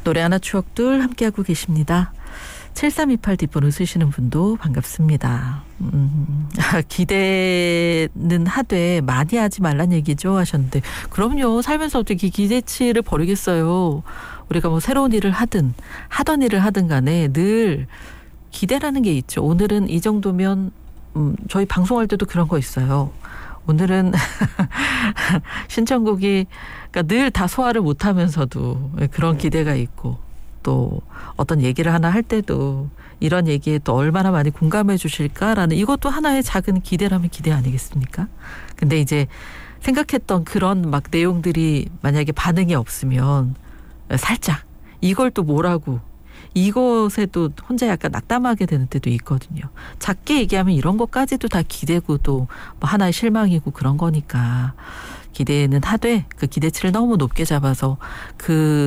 노래 하나 추억들 함께하고 계십니다. 7328 뒷번호 쓰시는 분도 반갑습니다. 기대는 하되 많이 하지 말란 얘기죠 하셨는데, 그럼요. 살면서 어떻게 기대치를 버리겠어요. 우리가 뭐 새로운 일을 하든 하던 일을 하든 간에 늘 기대라는 게 있죠. 오늘은 이 정도면 저희 방송할 때도 그런 거 있어요. 오늘은 신청곡이 그러니까 늘 다 소화를 못하면서도 그런 기대가 있고, 또 어떤 얘기를 하나 할 때도 이런 얘기에 또 얼마나 많이 공감해 주실까라는, 이것도 하나의 작은 기대라면 기대 아니겠습니까? 근데 이제 생각했던 그런 막 내용들이 만약에 반응이 없으면 살짝 이걸 또 뭐라고, 이것에 또 혼자 약간 낙담하게 되는 때도 있거든요. 작게 얘기하면 이런 것까지도 다 기대고 또 뭐 하나의 실망이고 그런 거니까, 기대는 하되 그 기대치를 너무 높게 잡아서 그